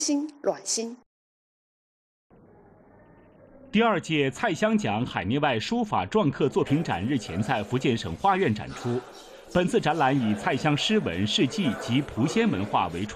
心暖心。 第2届蔡襄奖海内外书法篆刻作品展日前在福建省花院展出。本次展览以蔡襄诗文、事迹及蒲仙文化为